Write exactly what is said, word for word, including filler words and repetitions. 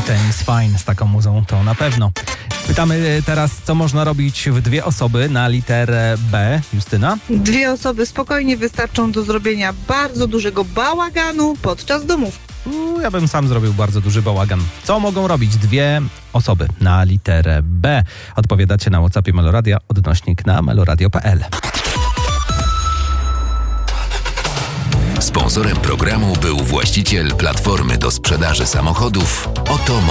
Everything's Fine z taką muzą, to na pewno. Pytamy teraz, co można robić w dwie osoby na literę B. Justyna? Dwie osoby spokojnie wystarczą do zrobienia bardzo dużego bałaganu podczas domówki. U, ja bym sam zrobił bardzo duży bałagan. Co mogą robić dwie osoby na literę B? Odpowiadacie na WhatsAppie Meloradia, odnośnik na meloradio kropka p l. Sponsorem programu był właściciel platformy do sprzedaży samochodów Otomo.